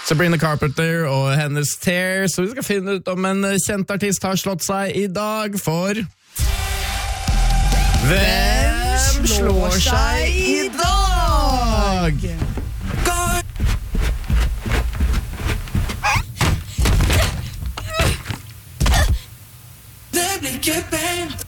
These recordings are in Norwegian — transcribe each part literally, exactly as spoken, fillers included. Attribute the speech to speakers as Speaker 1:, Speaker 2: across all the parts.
Speaker 1: Sabrina Carpenter og hennes Tears. Så vi skal finne ut om en kjent artist har slått seg i dag for... Hvem slår seg i dag? Det blir ikke pent.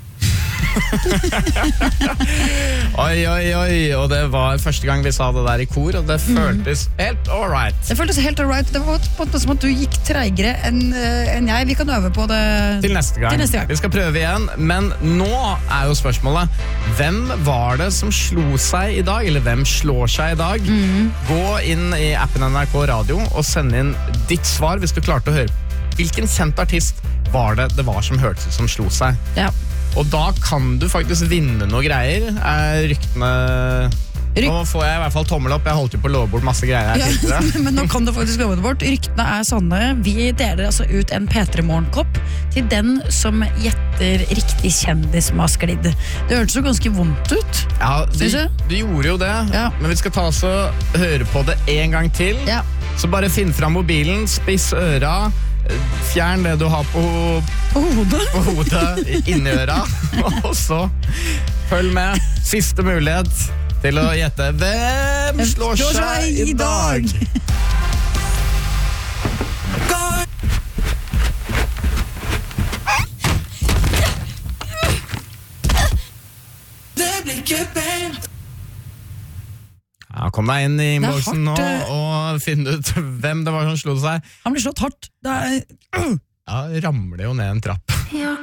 Speaker 1: Oi, oi, oi, og det var første gang vi sa det der i kor, og det føltes mm. helt all right.
Speaker 2: Det føltes helt all right. Det var på en måte som at du gikk treigere enn en jeg. Vi kan øve på det
Speaker 1: til neste,
Speaker 2: til neste gang.
Speaker 1: Vi skal prøve igjen, men nå er jo spørsmålet, hvem var det som slo seg i dag, eller hvem slår seg i dag? Mm. Gå inn i appen N R K Radio og send inn ditt svar hvis du klarte å høre. Hvilken kjent artist var det det var som hørtes ut som slo seg?
Speaker 2: Ja.
Speaker 1: Og da kan du faktisk vinne noe greier. Er ryktene... Ryk... Nå får jeg i hvert fall tommel opp. Jeg holdt jo på å love bort masse greier her tidligere.
Speaker 2: Ja, men nå kan du faktisk love det bort. Ryktene er sanne. Vi deler altså ut en P tre Morgenkopp til den som gjetter riktig kjendis som har sklidd. Det hørtes jo ganske vondt ut.
Speaker 1: Ja, du, du gjorde jo det. Ja. Men vi skal ta oss og høre på det en gang til. Ja. Så bare finn fram mobilen, spiss øra, fjern det du har på,
Speaker 2: på hodet,
Speaker 1: på hodet inni øra, og så følg med. Siste mulighet til å gjette hvem slår, slår seg i dag. Det blir ikke pent. Ja, kom deg inn i innboksen nå og finn ut hvem det var som slo seg.
Speaker 2: Han blir slått hardt. Det er...
Speaker 1: Ja, ramler jo ned en trapp.